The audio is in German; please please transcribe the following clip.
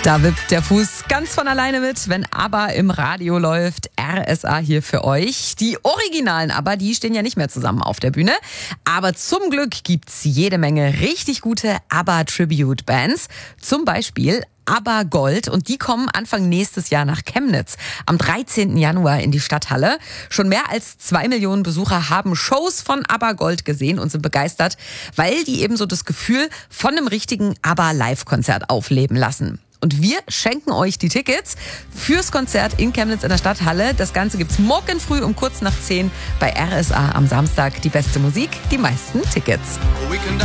Da wippt der Fuß ganz von alleine mit, wenn ABBA im Radio läuft. RSA hier für euch. Die originalen ABBA, die stehen ja nicht mehr zusammen auf der Bühne. Aber zum Glück gibt's jede Menge richtig gute ABBA-Tribute-Bands. Zum Beispiel ABBA Gold, und die kommen Anfang nächstes Jahr nach Chemnitz. Am 13. Januar in die Stadthalle. Schon mehr als 2 Millionen Besucher haben Shows von ABBA Gold gesehen und sind begeistert, weil die eben so das Gefühl von einem richtigen ABBA-Live-Konzert aufleben lassen. Und wir schenken euch die Tickets fürs Konzert in Chemnitz in der Stadthalle. Das Ganze gibt's morgen früh um kurz nach 10 bei RSA am Samstag. Die beste Musik, die meisten Tickets.